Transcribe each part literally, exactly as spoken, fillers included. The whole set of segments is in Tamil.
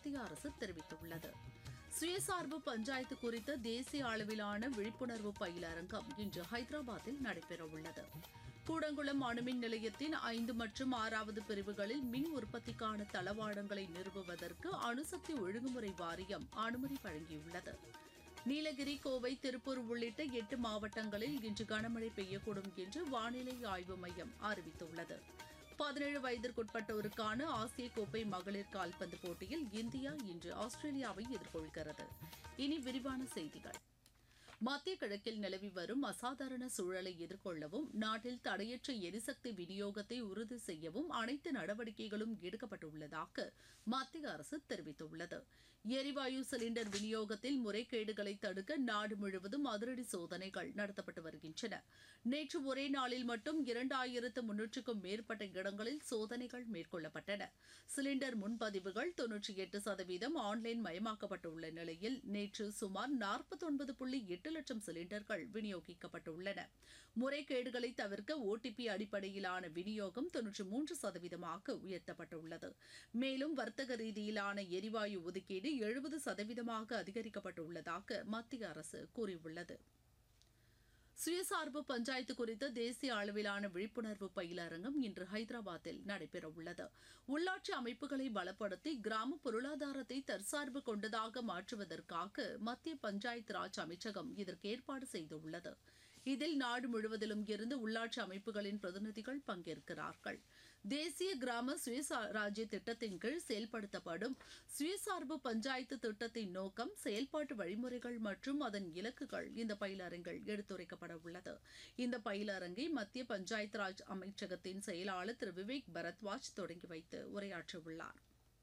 மத்திய அரசு தெரிவித்துள்ளது. சுயசார்பு பஞ்சாயத்து குறித்த தேசிய அளவிலான விழிப்புணர்வு பயிலரங்கம் இன்று ஹைதராபாத்தில் நடைபெறவுள்ளது. கூடங்குளம் அணுமின் நிலையத்தின் ஐந்து மற்றும் ஆறாவது பிரிவுகளில் மின் உற்பத்திக்கான தளவாடங்களை நிறுவுவதற்கு அணுசக்தி ஒழுங்குமுறை வாரியம் அனுமதி வழங்கியுள்ளது. நீலகிரி, கோவை, திருப்பூர் உள்ளிட்ட எட்டு மாவட்டங்களில் இன்று கனமழை பெய்யக்கூடும் என்று வானிலை ஆய்வு மையம் அறிவித்துள்ளது. பதினேழு வயதிற்குட்பட்டோருக்கான ஆசிய கோப்பை மகளிர் கால்பந்து போட்டியில் இந்தியா இன்று ஆஸ்திரேலியாவை எதிர்கொள்கிறது. இனி விரிவான செய்திகள். மத்திய கிழக்கில் நிலவி வரும் அசாதாரண சூழலை எதிர்கொள்ளவும் நாட்டில் தடையற்ற எரிசக்தி விநியோகத்தை உறுதி செய்யவும் அனைத்து நடவடிக்கைகளும் எடுக்கப்பட்டுள்ளதாக மத்திய அரசு தெரிவித்துள்ளது. எரிவாயு சிலிண்டர் விநியோகத்தில் முறைகேடுகளை தடுக்க நாடு முழுவதும் அதிரடி சோதனைகள் நடத்தப்பட்டு வருகின்றன. நேற்று ஒரே நாளில் மட்டும் இரண்டாயிரத்து முன்னூற்றுக்கும் மேற்பட்ட இடங்களில் சோதனைகள் மேற்கொள்ளப்பட்டன. சிலிண்டர் முன்பதிவுகள் தொன்னூற்றி எட்டு சதவீதம் ஆன்லைன் மயமாக்கப்பட்டுள்ள நிலையில் நேற்று சுமார் நாற்பத்தொன்பது புள்ளி எட்டு லட்சம் சிலிண்டர்கள் விநியோகிக்கப்பட்டுள்ளன. முறைகேடுகளை தவிர்க்க ஓடிபி அடிப்படையிலான விநியோகம் தொன்னூற்றி மூன்று சதவீதமாக உயர்த்தப்பட்டுள்ளது. மேலும் வர்த்தக ரீதியிலான எரிவாயு ஒதுக்கீடு எழுபது சதவீதமாக அதிகரிக்கப்பட்டுள்ளதாக மத்திய அரசு கூறியுள்ளது. சுயசார்பு பஞ்சாயத்து குறித்த தேசிய அளவிலான விழிப்புணர்வு பயிலரங்கம் இன்று ஹைதராபாத்தில் நடைபெறவுள்ளது. உள்ளாட்சி அமைப்புகளை பலப்படுத்தி கிராம பொருளாதாரத்தை தற்சார்பு கொண்டதாக மாற்றுவதற்காக மத்திய பஞ்சாயத்து ராஜ் அமைச்சகம் இதற்கு ஏற்பாடு செய்துள்ளது. இதில் நாடு முழுவதிலும் இருந்து உள்ளாட்சி அமைப்புகளின் பிரதிநிதிகள் பங்கேற்கிறார்கள். தேசிய கிராம சுயராஜ்ய திட்டத்தின் கீழ் செயல்படுத்தப்படும் சுயசார்பு பஞ்சாயத்து திட்டத்தின் நோக்கம், செயல்பாட்டு வழிமுறைகள் மற்றும் அதன் இலக்குகள் இந்த பயிலரங்கில் எடுத்துரைக்கப்பட உள்ளது. இந்த பயிலரங்கை மத்திய பஞ்சாயத்து ராஜ் அமைச்சகத்தின் செயலாளர் திரு விவேக் பரத்வாஜ் தொடங்கி வைத்து உரையாற்றவுள்ளார்.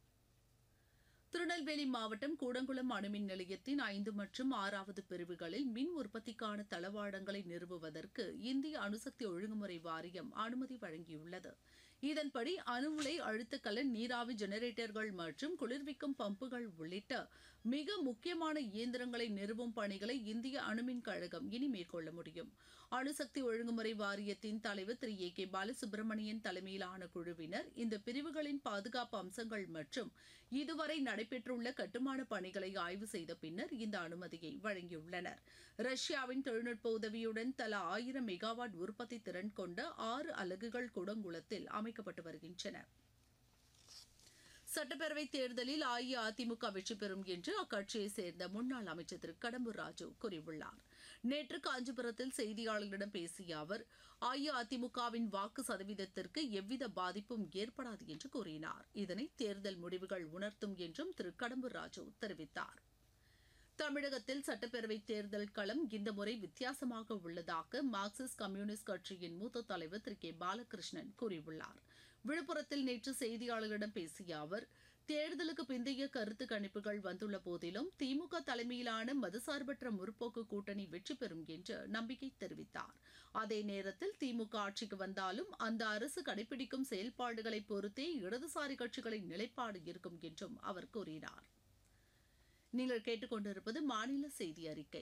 திருநெல்வேலி மாவட்டம் கூடங்குளம் அணுமின் நிலையத்தின் ஐந்து மற்றும் ஆறாவது பிரிவுகளில் மின் உற்பத்திக்கான தளவாடங்களை நிறுவுவதற்கு இந்திய அணுசக்தி ஒழுங்குமுறை வாரியம் அனுமதி வழங்கியுள்ளது. இதன்படி அணு உலை அழுத்தக்கலன், நீராவி ஜெனரேட்டர்கள் மற்றும் குளிர்விக்கும் பம்புகள் உள்ளிட்ட மிக முக்கியமான இயந்திரங்களை நிறுவும் பணிகளை இந்திய அணுமின் கழகம் இனி மேற்கொள்ள முடியும். அணுசக்தி ஒழுங்குமுறை வாரியத்தின் தலைவர் திரு ஏ கே பாலசுப்ரமணியன் தலைமையிலான குழுவினர் இந்த பிரிவுகளின் பாதுகாப்பு அம்சங்கள் மற்றும் இதுவரை நடைபெற்றுள்ள கட்டுமான பணிகளை ஆய்வு செய்த பின்னர் இந்த அனுமதியை வழங்கியுள்ளனர். ரஷ்யாவின் தொழில்நுட்ப உதவியுடன் தலா ஆயிரம் மெகாவாட் உற்பத்தி திறன் கொண்ட ஆறு அலகுகள் கூடங்குளத்தில் அமைக்கப்பட்டு வருகின்றன. சட்டப்பேரவைத் தேர்தலில் அஇஅதிமுக வெற்றி பெறும் என்று அக்கட்சியைச் சேர்ந்த முன்னாள் அமைச்சர் திரு கடம்பூர் ராஜு கூறியுள்ளார். நேற்று காஞ்சிபுரத்தில் செய்தியாளர்களிடம் பேசிய அவர், அஇஅதிமுகவின் வாக்கு சதவீதத்திற்கு எவ்வித பாதிப்பும் ஏற்படாது என்று கூறினார். இதனை தேர்தல் முடிவுகள் உணர்த்தும் என்றும் திரு கடம்பூர் ராஜு தெரிவித்தார். தமிழகத்தில் சட்டப்பேரவைத் தேர்தல் களம் இந்த முறை வித்தியாசமாக உள்ளதாக மார்க்சிஸ்ட் கம்யூனிஸ்ட் கட்சியின் மூத்த தலைவர் திரு கே பாலகிருஷ்ணன் கூறியுள்ளார். விழுப்புரத்தில் நேற்று செய்தியாளர்களிடம் பேசிய அவர், தேர்தலுக்கு பிந்தைய கருத்து கணிப்புகள் வந்துள்ள போதிலும் திமுக தலைமையிலான மதசார்பற்ற முற்போக்கு கூட்டணி வெற்றி பெறும் என்று நம்பிக்கை தெரிவித்தார். அதே நேரத்தில் திமுக ஆட்சிக்கு வந்தாலும் அந்த அரசு கடைபிடிக்கும் செயல்பாடுகளை பொறுத்தே இடதுசாரி கட்சிகளின் நிலைப்பாடு இருக்கும் என்றும் அவர் கூறினார். நீங்கள் கேட்டுக்கொண்டிருப்பது மாநில செய்தி அறிக்கை.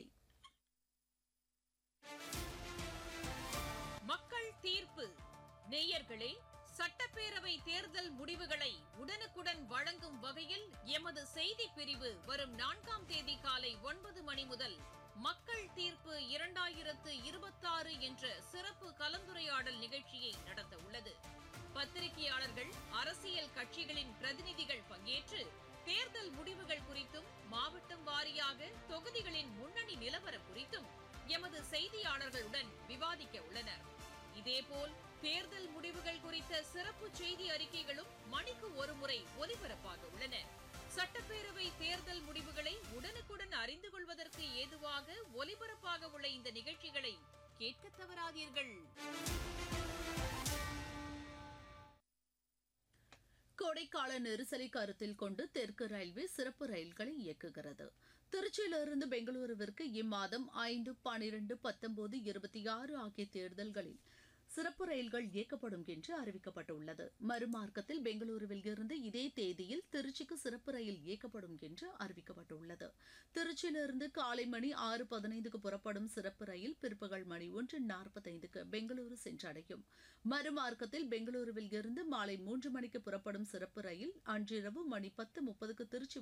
மக்கள் தீர்ப்பு. நேயர்களே, சட்டப்பேரவை தேர்தல் முடிவுகளை உடனுக்குடன் வழங்கும் வகையில் எமது செய்தி பிரிவு வரும் நான்காம் தேதி காலை ஒன்பது மணி முதல் மக்கள் தீர்ப்பு இரண்டாயிரத்து இருபத்தாறு என்ற சிறப்பு கலந்துரையாடல் நிகழ்ச்சியை நடத்த உள்ளது. பத்திரிகையாளர்கள், அரசியல் கட்சிகளின் பிரதிநிதிகள் பங்கேற்று தேர்தல் முடிவுகள் குறித்தும் மாவட்டம் வாரியாக தொகுதிகளின் முன்னணி நிலவரம் குறித்தும் எமது செய்தியாளர்களுடன் விவாதிக்க உள்ளனர். இதேபோல் தேர்தல் முடிவுகள் குறித்த சிறப்பு செய்தி அறிக்கைகளும் மணிக்கு ஒருமுறை ஒலிபரப்பாக உள்ளன. சட்டப்பேரவை தேர்தல் முடிவுகளை உடனுக்குடன் அறிந்து கொள்வதற்கு ஏதுவாக ஒலிபரப்பாக உள்ள இந்த நிகழ்ச்சிகளை கேட்க தவறாதீர்கள். கோடைக்கால நெரிசலை கருத்தில் கொண்டு தெற்கு ரயில்வே சிறப்பு ரயில்களை இயக்குகிறது. திருச்சியிலிருந்து பெங்களூருவிற்கு இம்மாதம் ஐந்து, பனிரெண்டு, பத்தொன்பது, இருபத்தி ஆறு ஆகிய தேர்தல்களில் சிறப்பு ரயில்கள் இயக்கப்படும் என்று அறிவிக்கப்பட்டுள்ளது. மறுமார்க்கத்தில் பெங்களூருவில் இருந்து இதே தேதியில் திருச்சிக்கு சிறப்பு ரயில் இயக்கப்படும் என்று அறிவிக்கப்பட்டுள்ளது. திருச்சியிலிருந்து காலை மணி ஆறு பதினைந்துக்கு புறப்படும் சிறப்பு ரயில் பிற்பகல் மணி ஒன்று நாற்பத்தைந்துக்கு பெங்களூரு சென்றடையும். மறுமார்க்கத்தில் பெங்களூருவில் இருந்து மாலை மூன்று மணிக்கு புறப்படும் சிறப்பு ரயில் அன்றிரவு மணி பத்து முப்பதுக்கு திருச்சி